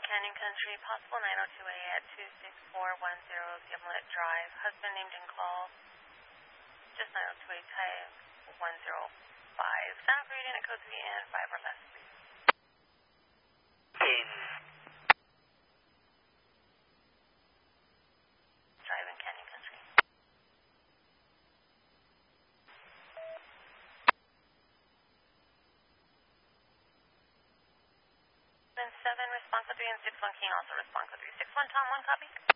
Canyon Country, possible 902A at 26410 Gimlet Drive. Husband named in call. Just 902A type 105. Sound for unit code 3 and 5 or less, please. Drive in Canyon Country. Then 7, respond code 3 and 6-1 King, also respond code 3. 6-1 Tom, 1 copy.